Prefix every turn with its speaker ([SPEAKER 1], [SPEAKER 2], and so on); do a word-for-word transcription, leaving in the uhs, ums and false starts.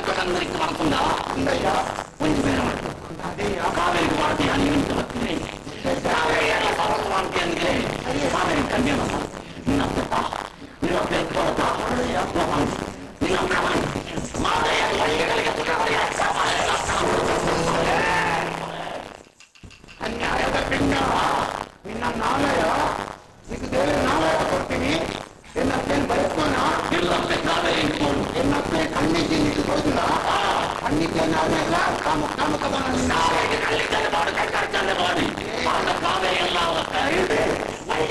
[SPEAKER 1] అందరికి పడుతుందా ఉందయ్యా కొంచెం అదే కావేరికి వాడితే అన్ని వస్తుంది కావేరి అట్లా పర్వతం అంటే అందుకే కావేరి కన్యా నిన్న మీరు పెట్టుకోవడం నిన్న మాదయ్య అన్యాయದ ಪಿಂಡ ನಿನ್ನ ನಾಲಯ ಇದು ದೇವ ನಾಲಯ ಕೊಡ್ತೀನಿ ಎನ್ನಪ್ಪೇನು ಬಯಸ್ಕೋಣ ಎಲ್ಲಪ್ಪೆ ಕಾವೇರಿ ಇಟ್ಕೊಂಡು ಎನ್ನಪ್ಪೆ ಕಣ್ಣಿಗೆ ನಿಂತು ಹೋದಿಲ್ಲ ಕಣ್ಣಿಗೆ ನಾವೆಲ್ಲ ಕಾಮ ಕಾಮಕದ ನಾವೆಗೆ ಕಣ್ಣಿಗೆ